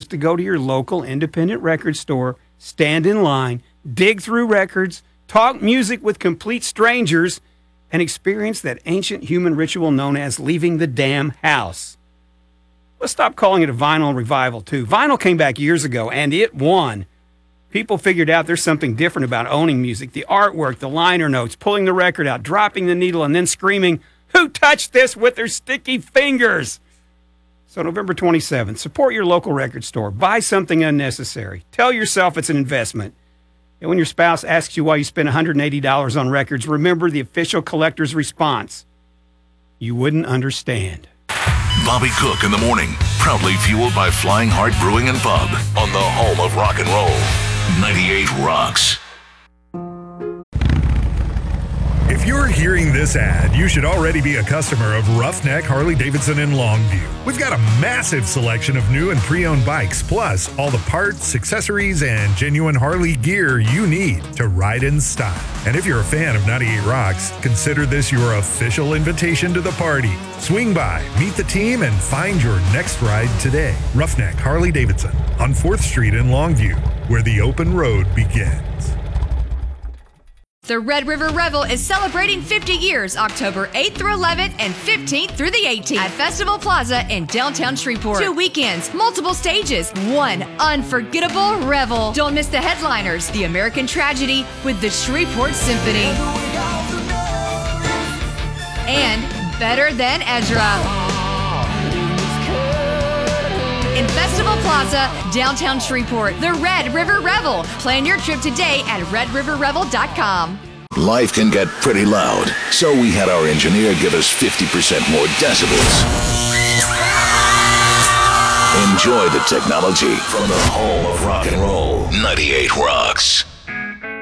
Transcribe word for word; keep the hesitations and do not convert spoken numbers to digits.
to go to your local independent record store, stand in line, dig through records, talk music with complete strangers, and experience that ancient human ritual known as leaving the damn house. Let's stop calling it a vinyl revival, too. Vinyl came back years ago, and it won. People figured out there's something different about owning music. The artwork, the liner notes, pulling the record out, dropping the needle, and then screaming, "Who touched this with their sticky fingers?" So November twenty-seventh, support your local record store. Buy something unnecessary. Tell yourself it's an investment. And when your spouse asks you why you spent one hundred eighty dollars on records, remember the official collector's response. You wouldn't understand. Bobby Cook in the morning, proudly fueled by Flying Heart Brewing and Pub on the home of rock and roll. ninety-eight Rocks. If you're hearing this ad, you should already be a customer of Roughneck Harley-Davidson in Longview. We've got a massive selection of new and pre-owned bikes, plus all the parts, accessories, and genuine Harley gear you need to ride in style. And if you're a fan of ninety-eight Rocks, consider this your official invitation to the party. Swing by, meet the team, and find your next ride today. Roughneck Harley-Davidson on fourth Street in Longview, where the open road begins. The Red River Revel is celebrating fifty years, October eighth through eleventh and fifteenth through the eighteenth at Festival Plaza in downtown Shreveport. Two weekends, multiple stages, one unforgettable revel. Don't miss the headliners, The American Tragedy with the Shreveport Symphony. And Better Than Ezra. In Festival Plaza, downtown Shreveport, the Red River Revel. Plan your trip today at red river revel dot com. Life can get pretty loud, so we had our engineer give us fifty percent more decibels. Enjoy the technology from the home of rock and roll. ninety-eight Rocks.